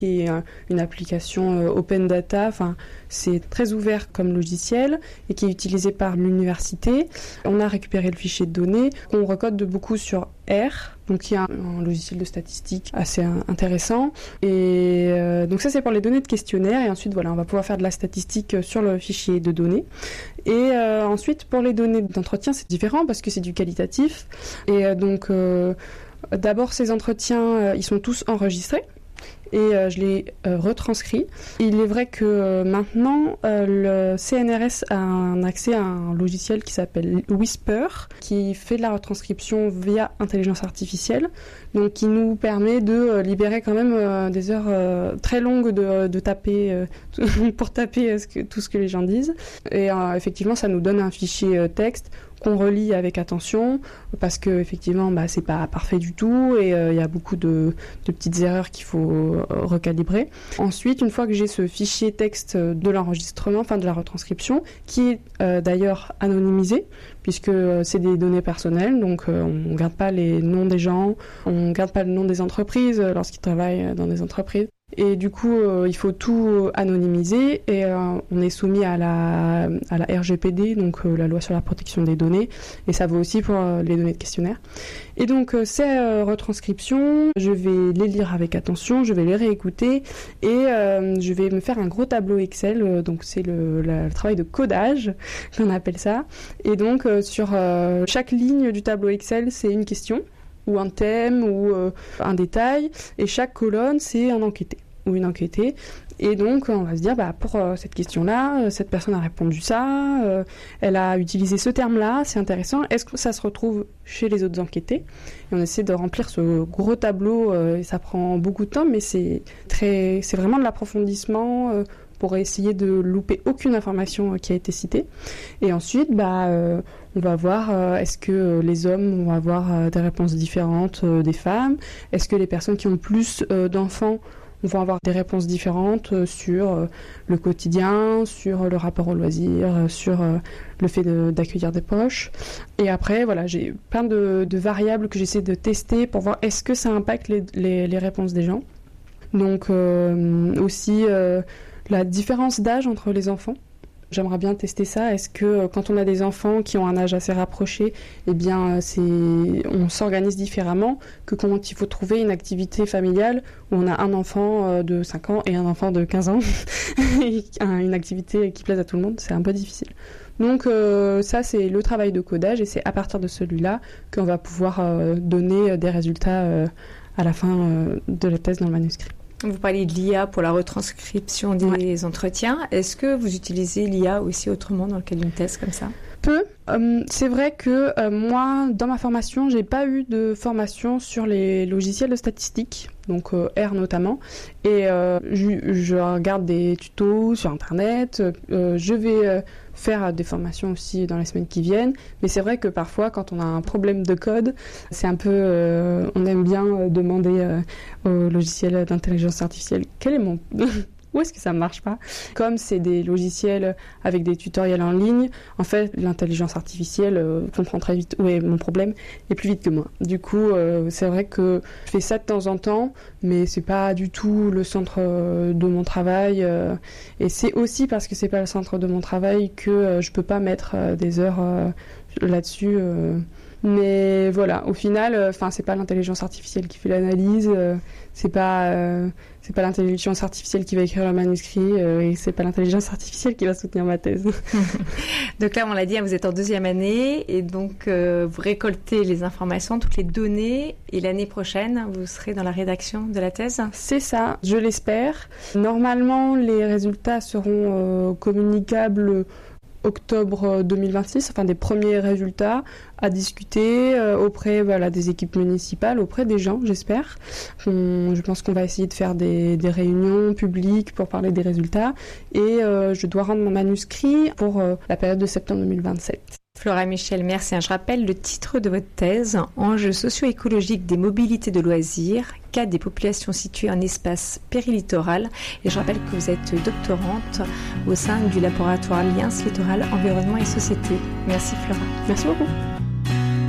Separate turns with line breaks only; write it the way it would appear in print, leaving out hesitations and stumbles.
qui est une application open data. Enfin, c'est très ouvert comme logiciel et qui est utilisé par l'université. On a récupéré le fichier de données qu'on recode beaucoup sur R, donc il y a un logiciel de statistique assez intéressant. Et donc ça, c'est pour les données de questionnaire. Et ensuite, voilà, on va pouvoir faire de la statistique sur le fichier de données. Et ensuite, pour les données d'entretien, c'est différent parce que c'est du qualitatif. Et donc, d'abord, ces entretiens, ils sont tous enregistrés. Et je l'ai retranscrit. Il est vrai que maintenant, le CNRS a un accès à un logiciel qui s'appelle Whisper, qui fait de la retranscription via intelligence artificielle, donc qui nous permet de libérer quand même des heures très longues de taper, pour taper tout ce que les gens disent. Et effectivement, ça nous donne un fichier texte qu'on relit avec attention, parce que effectivement, c'est pas parfait du tout et il y a beaucoup de petites erreurs qu'il faut recalibrer. Ensuite, une fois que j'ai ce fichier texte de l'enregistrement, enfin de la retranscription, qui est d'ailleurs anonymisé, puisque c'est des données personnelles, donc on garde pas les noms des gens, on garde pas le nom des entreprises lorsqu'ils travaillent dans des entreprises. Et du coup, il faut tout anonymiser et on est soumis à la RGPD, donc la loi sur la protection des données, et ça vaut aussi pour les données de questionnaire. Et donc, ces retranscriptions, je vais les lire avec attention, je vais les réécouter et je vais me faire un gros tableau Excel, donc c'est le travail de codage, qu'on appelle ça. Et donc, sur chaque ligne du tableau Excel, c'est une question, ou un thème, ou un détail, et chaque colonne, c'est un enquêté, ou une enquêtée. Et donc, on va se dire, pour cette question-là, cette personne a répondu ça, elle a utilisé ce terme-là, c'est intéressant, est-ce que ça se retrouve chez les autres enquêtés? Et on essaie de remplir ce gros tableau, et ça prend beaucoup de temps, mais c'est vraiment de l'approfondissement, pour essayer de louper aucune information qui a été citée. Et ensuite, on va voir est-ce que les hommes vont avoir des réponses différentes des femmes, est-ce que les personnes qui ont plus d'enfants vont avoir des réponses différentes sur le quotidien, sur le rapport au loisir, sur le fait d'accueillir des proches. Et après, voilà, j'ai plein de variables que j'essaie de tester pour voir est-ce que ça impacte les réponses des gens. Donc aussi la différence d'âge entre les enfants. J'aimerais bien tester ça. Est-ce que quand on a des enfants qui ont un âge assez rapproché, on s'organise différemment que quand il faut trouver une activité familiale où on a un enfant de 5 ans et un enfant de 15 ans, une activité qui plaise à tout le monde, c'est un peu difficile. Donc ça, c'est le travail de codage et c'est à partir de celui-là qu'on va pouvoir donner des résultats à la fin de la thèse dans le manuscrit.
Vous parlez de l'IA pour la retranscription des entretiens. Est-ce que vous utilisez l'IA aussi autrement dans le cadre d'une thèse comme ça ?
Peu. C'est vrai que moi, dans ma formation, j'ai pas eu de formation sur les logiciels de statistique, donc R notamment. Et je regarde des tutos sur Internet. Je vais faire des formations aussi dans les semaines qui viennent. Mais c'est vrai que parfois, quand on a un problème de code, c'est un peu... on aime bien demander au logiciel d'intelligence artificielle quel est mon... Où est-ce que ça marche pas ? Comme c'est des logiciels avec des tutoriels en ligne, en fait, l'intelligence artificielle comprend très vite où est mon problème et plus vite que moi. Du coup, c'est vrai que je fais ça de temps en temps, mais c'est pas du tout le centre de mon travail. Et c'est aussi parce que c'est pas le centre de mon travail que je peux pas mettre des heures là-dessus. Mais voilà, au final, c'est pas l'intelligence artificielle qui fait l'analyse, c'est pas l'intelligence artificielle qui va écrire le manuscrit, et c'est pas l'intelligence artificielle qui va soutenir ma thèse.
Donc là, on l'a dit, vous êtes en 2e année, et donc vous récoltez les informations, toutes les données, et l'année prochaine, vous serez dans la rédaction de la thèse ?
C'est ça, je l'espère. Normalement, les résultats seront communicables octobre 2026, des premiers résultats à discuter auprès des équipes municipales, auprès des gens, j'espère. Je pense qu'on va essayer de faire des réunions publiques pour parler des résultats et je dois rendre mon manuscrit pour la période de septembre 2027.
Flora Michel, merci. Je rappelle le titre de votre thèse, Enjeux socio-écologiques des mobilités de loisirs, cas des populations situées en espace périlittoral. Et je rappelle que vous êtes doctorante au sein du laboratoire Liens Littoral, Environnement et Société. Merci Flora.
Merci beaucoup.